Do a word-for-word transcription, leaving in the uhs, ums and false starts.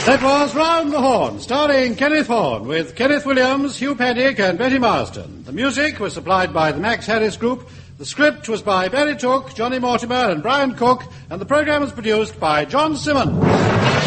That was Round the Horn, starring Kenneth Horne, with Kenneth Williams, Hugh Paddick, and Betty Marsden. The music was supplied by the Max Harris Group. The script was by Barry Took, Johnny Mortimer, and Brian Cook, and the program was produced by John Simmons.